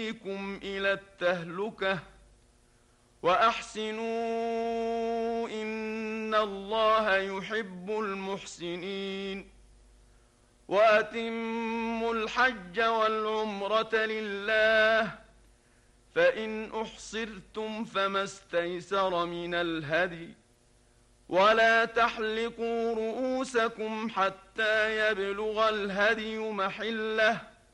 يهديكم إلى التهلكة وأحسنوا إن الله يحب المحسنين. وأتموا الحج والعمرة لله، فإن أحصرتم فما استيسر من الهدي، ولا تحلقوا رؤوسكم حتى يبلغ الهدي محله،